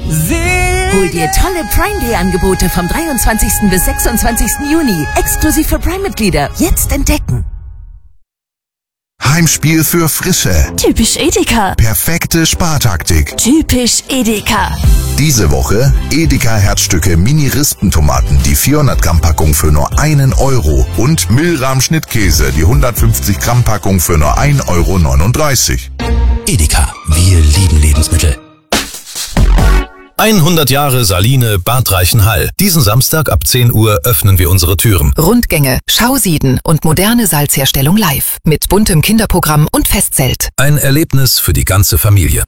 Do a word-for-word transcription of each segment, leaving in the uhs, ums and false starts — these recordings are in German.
Hol dir tolle Prime Day Angebote vom dreiundzwanzigsten bis sechsundzwanzigsten Juni. Exklusiv für Prime-Mitglieder. Jetzt entdecken. Heimspiel für Frische. Typisch Edeka. Perfekte Spartaktik. Typisch Edeka. Diese Woche Edeka Herzstücke Mini-Rispentomaten, die vierhundert Gramm Packung für nur einen Euro. Und Milram Schnittkäse, die hundertfünfzig Gramm Packung für nur ein Euro neununddreißig. Edeka, wir lieben Lebensmittel. hundert Jahre Saline Bad Reichenhall. Diesen Samstag ab zehn Uhr öffnen wir unsere Türen. Rundgänge, Schausieden und moderne Salzherstellung live. Mit buntem Kinderprogramm und Festzelt. Ein Erlebnis für die ganze Familie.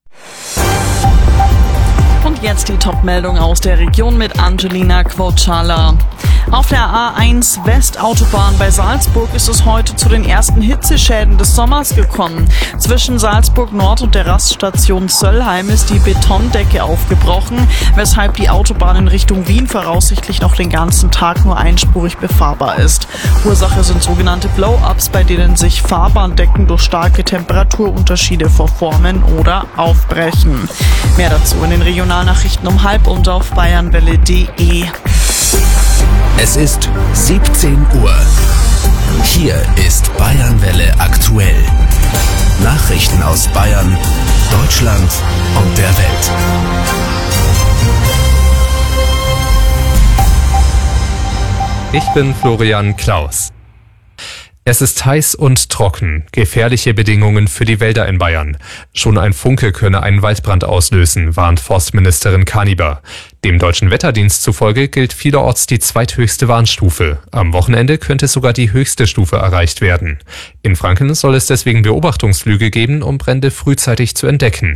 Und jetzt die Top-Meldung aus der Region mit Angelina Quocala. Auf der A eins Westautobahn bei Salzburg ist es heute zu den ersten Hitzeschäden des Sommers gekommen. Zwischen Salzburg Nord und der Raststation Söllheim ist die Betondecke aufgebrochen, weshalb die Autobahn in Richtung Wien voraussichtlich noch den ganzen Tag nur einspurig befahrbar ist. Ursache sind sogenannte Blow-ups, bei denen sich Fahrbahndecken durch starke Temperaturunterschiede verformen oder aufbrechen. Mehr dazu in den Regionalnachrichten um halb und auf bayernwelle punkt de. Es ist siebzehn Uhr. Hier ist Bayernwelle aktuell. Nachrichten aus Bayern, Deutschland und der Welt. Ich bin Florian Klaus. Es ist heiß und trocken. Gefährliche Bedingungen für die Wälder in Bayern. Schon ein Funke könne einen Waldbrand auslösen, warnt Forstministerin Kaniber. Dem Deutschen Wetterdienst zufolge gilt vielerorts die zweithöchste Warnstufe. Am Wochenende könnte sogar die höchste Stufe erreicht werden. In Franken soll es deswegen Beobachtungsflüge geben, um Brände frühzeitig zu entdecken.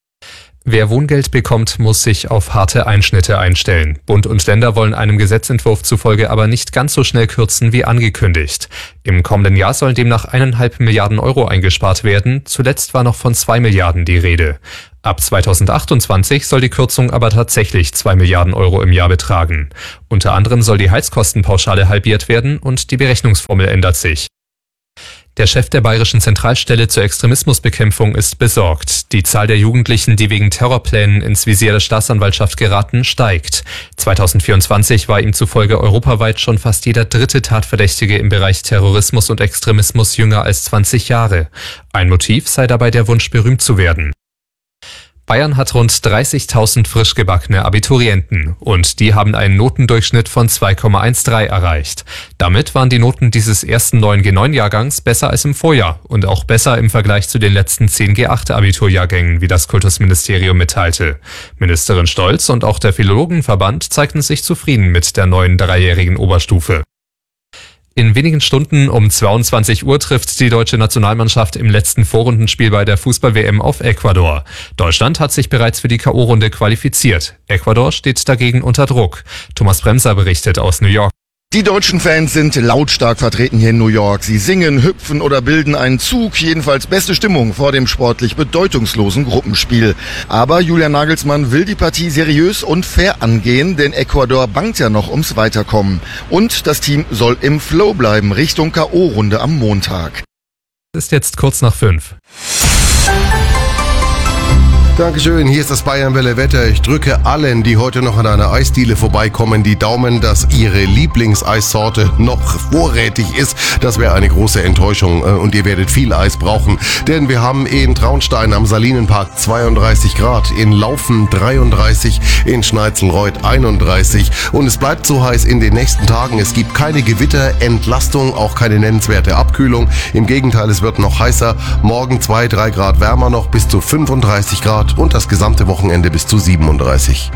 Wer Wohngeld bekommt, muss sich auf harte Einschnitte einstellen. Bund und Länder wollen einem Gesetzentwurf zufolge aber nicht ganz so schnell kürzen wie angekündigt. Im kommenden Jahr sollen demnach eineinhalb Milliarden Euro eingespart werden. Zuletzt war noch von zwei Milliarden die Rede. Ab zweitausendachtundzwanzig soll die Kürzung aber tatsächlich zwei Milliarden Euro im Jahr betragen. Unter anderem soll die Heizkostenpauschale halbiert werden und die Berechnungsformel ändert sich. Der Chef der Bayerischen Zentralstelle zur Extremismusbekämpfung ist besorgt. Die Zahl der Jugendlichen, die wegen Terrorplänen ins Visier der Staatsanwaltschaft geraten, steigt. zweitausendvierundzwanzig war ihm zufolge europaweit schon fast jeder dritte Tatverdächtige im Bereich Terrorismus und Extremismus jünger als zwanzig Jahre. Ein Motiv sei dabei der Wunsch, berühmt zu werden. Bayern hat rund dreißigtausend frisch gebackene Abiturienten und die haben einen Notendurchschnitt von zwei Komma dreizehn erreicht. Damit waren die Noten dieses ersten neuen G neun Jahrgangs besser als im Vorjahr und auch besser im Vergleich zu den letzten zehn G acht Abiturjahrgängen, wie das Kultusministerium mitteilte. Ministerin Stolz und auch der Philologenverband zeigten sich zufrieden mit der neuen dreijährigen Oberstufe. In wenigen Stunden um zweiundzwanzig Uhr trifft die deutsche Nationalmannschaft im letzten Vorrundenspiel bei der Fußball-W M auf Ecuador. Deutschland hat sich bereits für die K O-Runde qualifiziert. Ecuador steht dagegen unter Druck. Thomas Bremser berichtet aus New York. Die deutschen Fans sind lautstark vertreten hier in New York. Sie singen, hüpfen oder bilden einen Zug. Jedenfalls beste Stimmung vor dem sportlich bedeutungslosen Gruppenspiel. Aber Julian Nagelsmann will die Partie seriös und fair angehen, denn Ecuador bangt ja noch ums Weiterkommen. Und das Team soll im Flow bleiben Richtung K O-Runde am Montag. Es ist jetzt kurz nach fünf. Dankeschön, hier ist das Bayernwelle Wetter. Ich drücke allen, die heute noch an einer Eisdiele vorbeikommen, die Daumen, dass ihre Lieblingseissorte noch vorrätig ist. Das wäre eine große Enttäuschung und ihr werdet viel Eis brauchen. Denn wir haben in Traunstein am Salinenpark zweiunddreißig Grad, in Laufen dreiunddreißig, in Schneizelreuth einunddreißig. Und es bleibt so heiß in den nächsten Tagen. Es gibt keine Gewitter, Entlastung, auch keine nennenswerte Abkühlung. Im Gegenteil, es wird noch heißer. Morgen zwei, drei Grad wärmer noch, bis zu fünfunddreißig Grad. Und das gesamte Wochenende bis zu siebenunddreißig.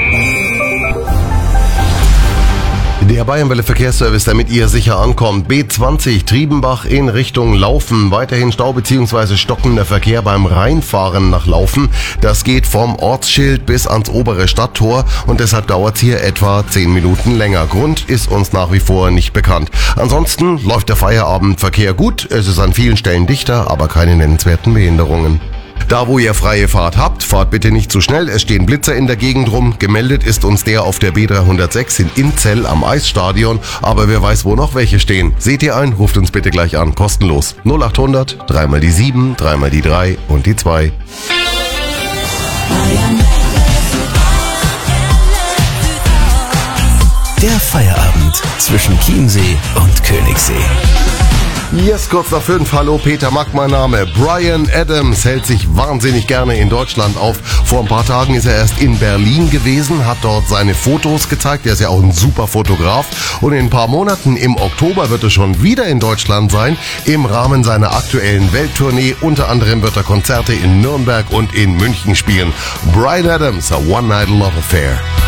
Der Bayernwelle Verkehrsservice, damit ihr sicher ankommt. B zwanzig Triebenbach in Richtung Laufen. Weiterhin Stau bzw. stockender Verkehr beim Reinfahren nach Laufen. Das geht vom Ortsschild bis ans obere Stadttor und deshalb dauert es hier etwa zehn Minuten länger. Grund ist uns nach wie vor nicht bekannt. Ansonsten läuft der Feierabendverkehr gut. Es ist an vielen Stellen dichter, aber keine nennenswerten Behinderungen. Da, wo ihr freie Fahrt habt, fahrt bitte nicht zu schnell. Es stehen Blitzer in der Gegend rum. Gemeldet ist uns der auf der B dreihundertsechs in Inzell am Eisstadion. Aber wer weiß, wo noch welche stehen. Seht ihr ein? Ruft uns bitte gleich an. Kostenlos. null achthundert, dreimal die sieben, dreimal die drei und die zwei. Feierabend zwischen Chiemsee und Königssee. Yes, kurz nach fünf. Hallo, Peter Mack, mein Name. Bryan Adams hält sich wahnsinnig gerne in Deutschland auf. Vor ein paar Tagen ist er erst in Berlin gewesen, hat dort seine Fotos gezeigt. Er ist ja auch ein super Fotograf. Und in ein paar Monaten im Oktober wird er schon wieder in Deutschland sein, im Rahmen seiner aktuellen Welttournee. Unter anderem wird er Konzerte in Nürnberg und in München spielen. Bryan Adams, A One Night Love Affair.